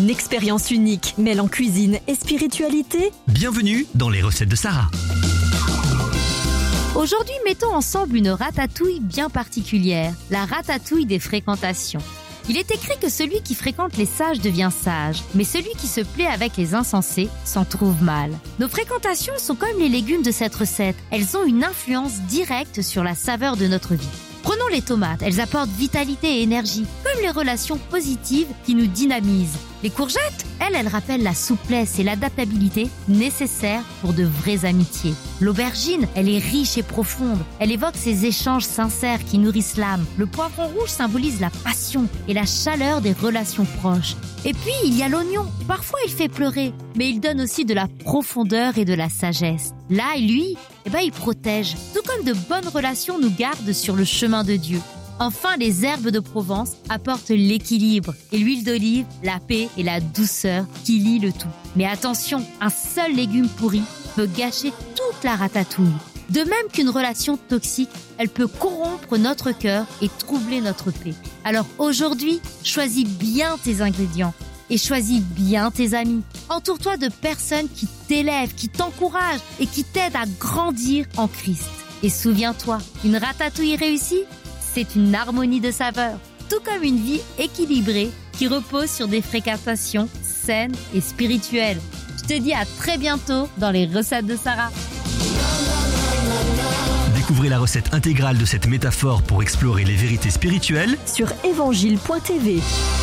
Une expérience unique, mêlant cuisine et spiritualité. Bienvenue dans les recettes de Sarah. Aujourd'hui, mettons ensemble une ratatouille bien particulière, la ratatouille des fréquentations. Il est écrit que celui qui fréquente les sages devient sage, mais celui qui se plaît avec les insensés s'en trouve mal. Nos fréquentations sont comme les légumes de cette recette, elles ont une influence directe sur la saveur de notre vie. Prenons les tomates, elles apportent vitalité et énergie, comme les relations positives qui nous dynamisent. Les courgettes, elles rappellent la souplesse et l'adaptabilité nécessaires pour de vraies amitiés. L'aubergine, elle est riche et profonde. Elle évoque ces échanges sincères qui nourrissent l'âme. Le poivron rouge symbolise la passion et la chaleur des relations proches. Et puis, il y a l'oignon. Parfois, il fait pleurer, mais il donne aussi de la profondeur et de la sagesse. L'ail, lui, il protège. Tout comme de bonnes relations nous gardent sur le chemin de Dieu. Enfin, les herbes de Provence apportent l'équilibre et l'huile d'olive, la paix et la douceur qui lient le tout. Mais attention, un seul légume pourri peut gâcher toute la ratatouille. De même qu'une relation toxique, elle peut corrompre notre cœur et troubler notre paix. Alors aujourd'hui, choisis bien tes ingrédients et choisis bien tes amis. Entoure-toi de personnes qui t'élèvent, qui t'encouragent et qui t'aident à grandir en Christ. Et souviens-toi, une ratatouille réussie, c'est une harmonie de saveurs, tout comme une vie équilibrée qui repose sur des fréquentations saines et spirituelles. Je te dis à très bientôt dans les recettes de Sarah. Découvrez la recette intégrale de cette métaphore pour explorer les vérités spirituelles Sur évangile.tv.